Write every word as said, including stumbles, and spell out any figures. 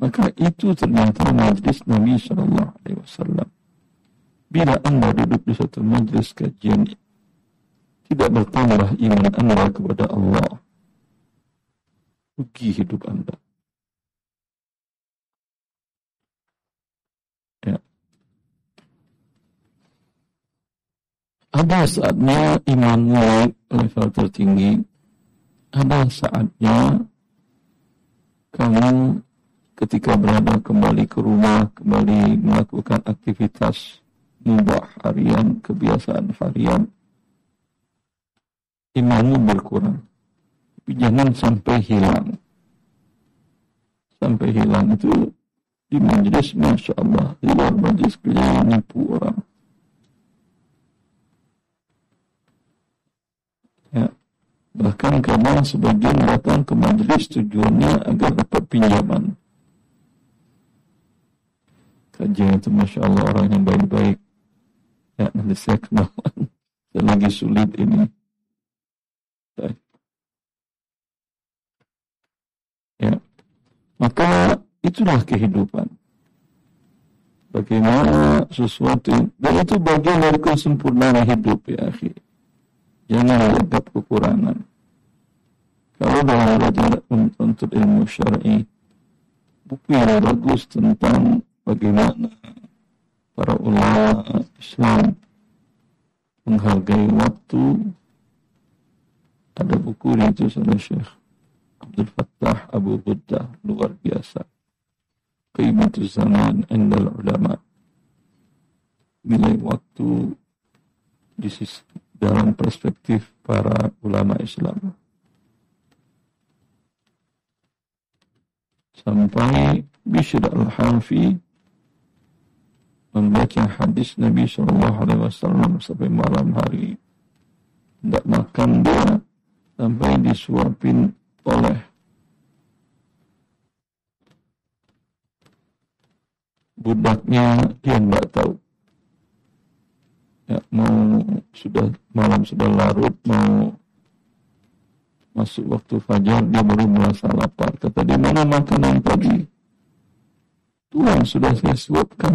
Maka itu ternyata majlis Nabi Shallallahu Alaihi Wasallam. Bila anda duduk di satu majlis kajian, tidak bertambah iman anda kepada Allah, rugi hidup anda. Ya. Ada saatnya imanmu naik level tertinggi, ada saatnya kamu ketika berada kembali ke rumah, kembali melakukan aktivitas mubah harian, kebiasaan harian, imanmu berkurang. Tapi jangan sampai hilang. Sampai hilang itu di majlis, Masya Allah, di luar majlis kerja nipu orang. Ya. Bahkan kadang sebagian datang ke majlis tujuannya agar dapat pinjaman. Kajian itu Masya Allah orang yang baik-baik. Ya, nanti saya kenalan. Saya lagi sulit ini. Ya. Maka itulah kehidupan. Bagaimana sesuatu, dan itu bagian dari kesempurnaan hidup ya akhi. Jangan anggap kekurangan. Kalau dalam belajar untuk ilmu syar'i, buku yang bagus tentang bagaimana para ulama Islam menghargai waktu, ada buku itu oleh Syekh Abdul Fattah Abu Buddah, luar biasa. Qimatul zaman indal ulama, nilai waktu di sisi, dalam perspektif para ulama Islam. Sampai Bishr al-Hafi membaca hadis Nabi shallallahu alaihi wasallam sampai malam hari, tidak makan dia sampai disuapin oleh budaknya, dia tidak tahu. Ya, mau sudah malam sudah larut, mau masuk waktu fajar, dia baru merasa lapar. Kata dia, mana makanan tadi? Tuhan sudah saya suapkan.